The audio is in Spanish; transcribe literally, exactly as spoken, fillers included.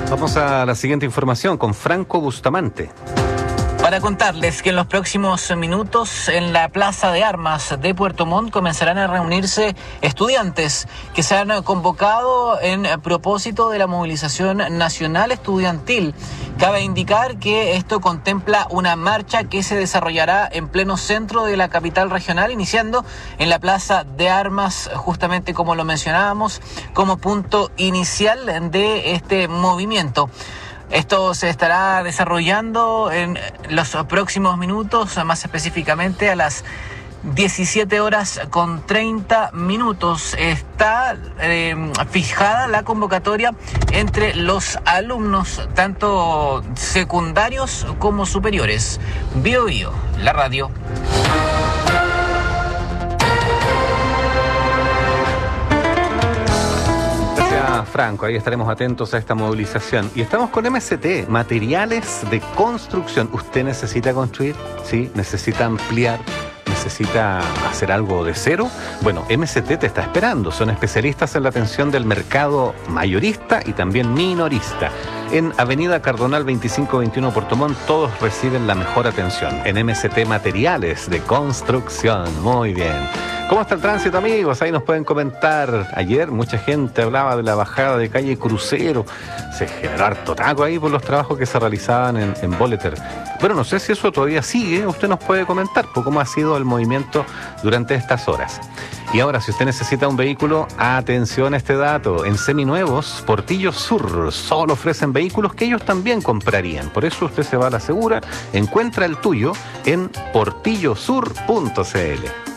Vamos a la siguiente información con Franco Bustamante. Para contarles que en los próximos minutos en la Plaza de Armas de Puerto Montt comenzarán a reunirse estudiantes que se han convocado en propósito de la movilización nacional estudiantil. Cabe indicar que esto contempla una marcha que se desarrollará en pleno centro de la capital regional, iniciando en la Plaza de Armas, justamente como lo mencionábamos, como punto inicial de este movimiento. Esto se estará desarrollando en los próximos minutos, más específicamente a las diecisiete horas con treinta minutos. Está eh, fijada la convocatoria entre los alumnos, tanto secundarios como superiores. Bio Bio, la radio. Franco, ahí estaremos atentos a esta movilización. Y estamos con M S T, materiales de construcción. ¿Usted necesita construir? ¿Sí? ¿Necesita ampliar? ¿Necesita hacer algo de cero? Bueno, M S T te está esperando. Son especialistas en la atención del mercado mayorista y también minorista. En Avenida Cardonal veinticinco veintiuno Puerto Montt, todos reciben la mejor atención. En M S T Materiales de Construcción. Muy bien. ¿Cómo está el tránsito, amigos? Ahí nos pueden comentar. Ayer mucha gente hablaba de la bajada de calle Crucero. Se generó harto taco ahí por los trabajos que se realizaban en, en Boleter. Bueno, no sé si eso todavía sigue. Usted nos puede comentar por cómo ha sido el movimiento durante estas horas. Y ahora, si usted necesita un vehículo, atención a este dato. En Seminuevos, Portillo Sur solo ofrecen vehículos que ellos también comprarían. Por eso usted se va a la segura, encuentra el tuyo en portillo sur punto c l.